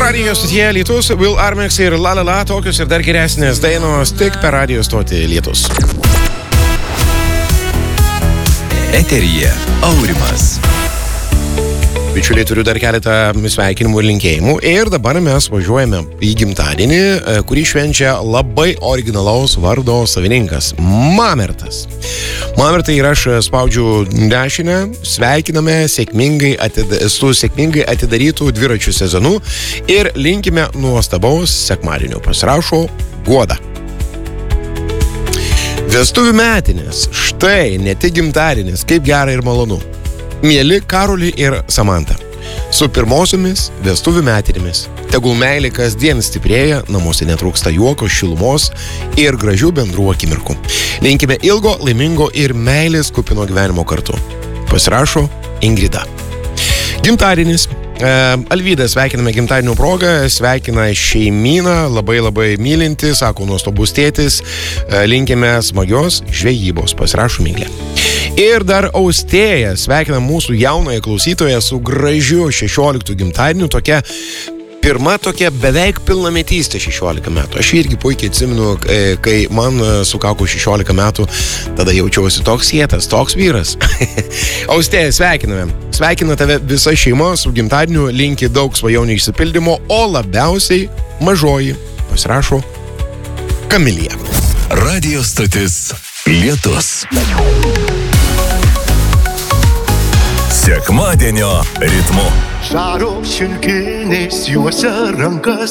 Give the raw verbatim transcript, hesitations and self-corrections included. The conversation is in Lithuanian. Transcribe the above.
Radio stotyje Lietus, Will Armix ir La La La, tokios ir dar geresnės dainos tik per radio stotį Lietus. Eteryje Aurimas. Bičiuliai, turiu dar keletą sveikinimų ir linkėjimų. Ir dabar mes važiuojame į gimtadienį, kurį švenčia labai originalaus vardo savininkas – Mamertas. Mamertai ir aš spaudžiu dešinę, sveikiname sėkmingai atid... su sėkmingai atidarytų dviračių sezonu ir linkime nuostabaus sekmadienio. Pasirašo Guoda. Vestuvių metinės, štai, ne tik gimtadienis, kaip gera ir malonu. Mieli Karolį ir Samantą, su pirmosiomis vestuvių metinėmis, tegul meilė kasdien stiprėja, namuose netrūksta juoko, šilumos ir gražių bendrų akimirkų. Linkime ilgo, laimingo ir meilės kupino gyvenimo kartu. Pasirašo Ingrida. Gimtadienis. Alvydas sveikiname gimtadienio progą, sveikina šeimyną, labai labai mylinti, sako nuostabus tėtis, linkime smagios žvejybos, pasirašo Miglė. Ir dar Austėja sveikina mūsų jaunąją klausytoją su gražiu šešioliktų gimtadieniu, tokia pirma tokia beveik pilnametystė šešiolika metų. Aš irgi puikiai atsimenu, kai man sukako šešiolika metų, tada jaučiausi toks kietas, toks vyras. Austėja, sveikiname. Sveikina tave visa šeima su gimtadieniu, linki daug svajonių išsipildymo, o labiausiai mažoji, pasirašo Kamilija. Radio stotis Lietus. Sekmadienio ritmu. Žaro šilkinės juose rankas.